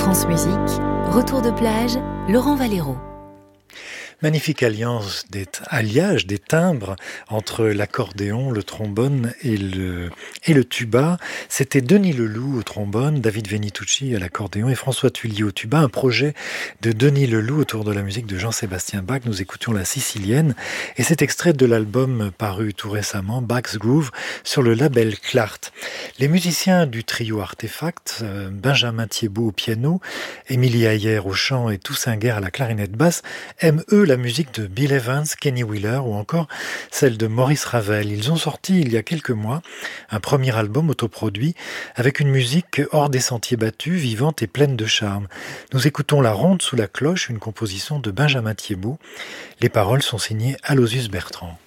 France Musique, retour de plage, Laurent Valero. Magnifique alliage des timbres entre l'accordéon, le trombone et le tuba. C'était Denis Leloup au trombone, David Venitucci à l'accordéon et François Tullier au tuba. Un projet de Denis Leloup autour de la musique de Jean-Sébastien Bach. Nous écoutions La Sicilienne et cet extrait de l'album paru tout récemment, Bach's Groove, sur le label Clart. Les musiciens du trio Artefact, Benjamin Thiébaut au piano, Émilie Ayer au chant et Toussaint Guerre à la clarinette basse, aiment eux la musique de Bill Evans, Kenny Wheeler ou encore celle de Maurice Ravel. Ils ont sorti il y a quelques mois un premier album autoproduit avec une musique hors des sentiers battus, vivante et pleine de charme. Nous écoutons La Ronde sous la cloche, une composition de Benjamin Thiébaut. Les paroles sont signées Aloysius Bertrand.